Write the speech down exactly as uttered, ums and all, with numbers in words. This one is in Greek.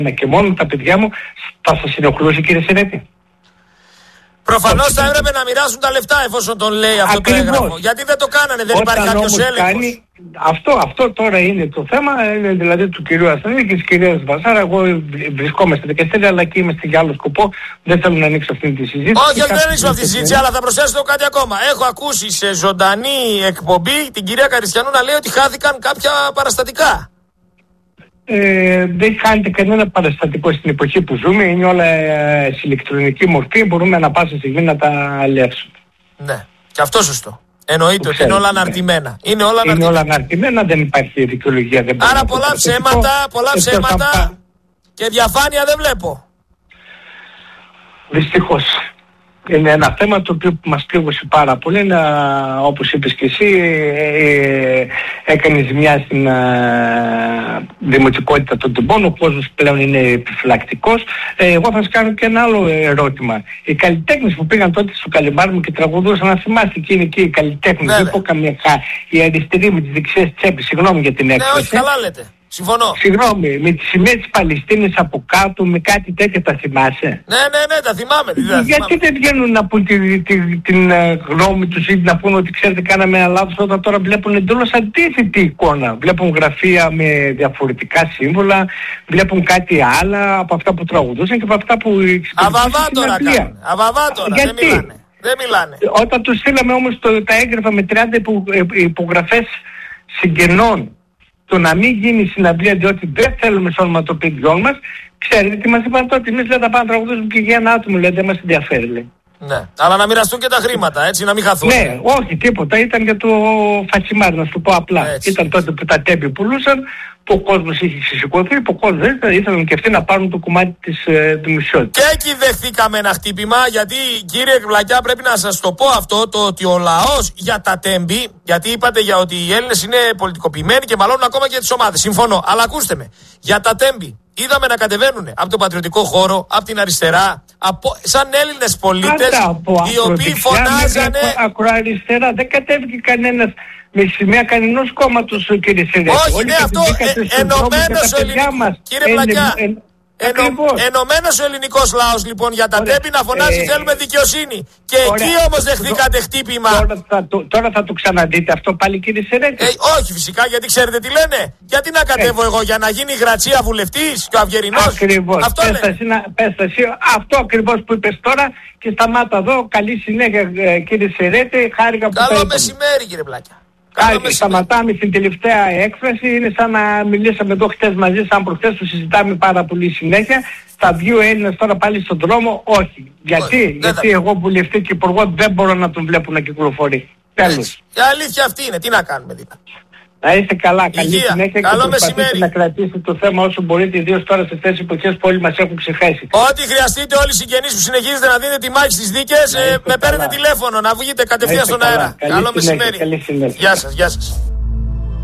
και μόνο τα παιδιά μου θα σας συνοχλούσε, κύριε Σερέτη? Προφανώς θα έπρεπε να μοιράσουν τα λεφτά εφόσον τον λέει αυτό. Ακριβώς. Το έγγραφο. Γιατί δεν το κάνανε, δεν Όταν υπάρχει κάποιος έλεγχος. Κάνει, αυτό, αυτό τώρα είναι το θέμα, είναι δηλαδή του κυρίου Ασθενή και της κυρίας Βασάρα. Εγώ βρισκόμαι στα δικαστήρια, αλλά και είμαι για άλλο σκοπό. Δεν θέλω να ανοίξω αυτή τη συζήτηση. Όχι, όχι, δεν ανοίξω αυτή τη συζήτηση, αλλά θα προσθέσω κάτι ακόμα. Έχω ακούσει σε ζωντανή εκπομπή την κυρία Καριστιανού να λέει ότι χάθηκαν κάποια παραστατικά. Ε, δεν χάνεται κανένα παραστατικό στην εποχή που ζούμε, είναι όλα ε, σε ηλεκτρονική μορφή, μπορούμε να πάσα στιγμή να τα αλλιεύσουμε. Ναι, και αυτό σωστό. Εννοείται ότι είναι όλα αναρτημένα. Είναι όλα είναι αναρτημένα. όλα αναρτημένα, δεν υπάρχει δικαιολογία. Δεν Άρα πολλά ψέματα, πολλά ψέματα θα... και διαφάνεια δεν βλέπω. Δυστυχώς. Είναι ένα θέμα το οποίο μας πλήγωσε πάρα πολύ. Είναι, όπως είπες και εσύ, ε, έκανε ζημιά στην ε, δημοτικότητα των τυμπών. Ο κόσμος πλέον είναι επιφυλακτικός. Ε, εγώ θα σας κάνω και ένα άλλο ερώτημα. Οι καλλιτέχνες που πήγαν τότε στο Καλιμάρι μου και τραγουδούσαν, να θυμάστε εκείνοι και οι καλλιτέχνες, δεν πω καμία χά, οι αριστεροί με τις δεξιές τσέπες, συγγνώμη για την έκφραση. Ναι, όχι, καλά λέτε. Συμφωνώ. Συγγνώμη, με τη σημαία της Παλαιστίνης από κάτω, με κάτι τέτοια τα θυμάσαι? Ναι, ναι, ναι, τα θυμάμαι. Δηλαδή, γιατί θυμάμαι. Δεν βγαίνουν να πούν τη, τη, τη, την uh, γνώμη τους ή να πούν ότι ξέρετε κάναμε ένα λάθος, όταν τώρα βλέπουν εντελώς αντίθετη εικόνα. Βλέπουν γραφεία με διαφορετικά σύμβολα, βλέπουν κάτι άλλα από αυτά που τραγουδούσαν και από αυτά που Αβαβά τώρα κάνουν. Αβαβά τώρα, δεν μιλάνε. Δεν μιλάνε. Όταν τους στείλαμε όμως το, τα έγγραφα με τριάντα υπο, υπογραφές συγγενών, το να μην γίνει συναυλία διότι δεν θέλουμε στο ονοματοποιητικό μας, ξέρετε τι μας είπαν τότε? Εμείς δεν θα πάμε να τραγουδήσουμε και για ένα άτομο, λέει, δεν μας ενδιαφέρει, λέει. Ναι, αλλά να μοιραστούν και τα χρήματα, έτσι, να μην χαθούν. Ναι, όχι, τίποτα, ήταν για το φατσιμάρι, να σου το πω απλά. Έτσι, ήταν έτσι. Τότε που τα τέμπη πουλούσαν, που ο κόσμος είχε συσσηκωθεί, που ο κόσμος δεν ήθελαν και αυτοί να πάρουν το κομμάτι της ε, δημοσιότητας. Και εκεί δεχθήκαμε ένα χτύπημα, γιατί κύριε Βλακιά πρέπει να σας το πω αυτό, το ότι ο λαός για τα τέμπη, γιατί είπατε για ότι οι Έλληνες είναι πολιτικοποιημένοι και μαλώνουν ακόμα και τις ομάδες. Συμφωνώ, αλλά ακούστε με, για τα τέμπη είδαμε να κατεβαίνουν από τον πατριωτικό χώρο, από την αριστερά, από, σαν Έλληνες πολίτες, οι οποίοι φωνάζανε... Ακροαριστερά, δεν κατέβηκε κανένας με σημαία κανενός κόμματος, κύριε Σερέτη. Όχι, ναι, αυτό ε, ενωμένος ο ελληνικός, κύριε Βλακιά, ενω, ενωμένος ο ελληνικός λαός λοιπόν για τα τέμπη να φωνάζει ε, θέλουμε δικαιοσύνη. Και ωραία, εκεί όμως δεχθήκατε χτύπημα. Τώρα θα, το, τώρα θα το ξαναδείτε αυτό πάλι, κύριε Σερέτη? Ε, όχι φυσικά, γιατί ξέρετε τι λένε. Γιατί να κατέβω ε. εγώ, για να γίνει η Γρατσία βουλευτής και ο Αυγερινός? Ακριβώς. Αυτό, πες εσύ, πες εσύ, αυτό ακριβώς που είπες τώρα και σταμάτα εδώ. Καλή συνέχεια, κύριε Σερέτη. Χάρηκα που καλό μεσημέρι, κύριε Βλακιά. Ά, σταματάμε στην τελευταία έκφραση. Είναι σαν να μιλήσαμε εδώ χτες μαζί, σαν προχτές που συζητάμε πάρα πολύ συνέχεια. Θα βγει ο Έλληνας τώρα πάλι στον δρόμο? Όχι. Γιατί, Όχι, γιατί θα... εγώ βουλευτή και υπουργό δεν μπορώ να τον βλέπω να κυκλοφορεί. Τέλος. Η αλήθεια αυτή είναι. Τι να κάνουμε δηλαδή. Να είστε καλά, καλή Υγεία. συνέχεια. Καλό και προσπαθείτε να κρατήσετε το θέμα όσο μπορείτε, ιδίως τώρα σε αυτές τις εποχές που όλοι μας έχουν ξεχάσει. Ό,τι χρειαστείτε, όλοι οι συγγενείς που συνεχίζετε να δίνετε τη μάχη στις δίκες, ε, με παίρνετε τηλέφωνο, να βγείτε κατευθείαν στον αέρα. Καλό μεσημέρι. Καλή συνέχεια. Γεια σας, γεια σας.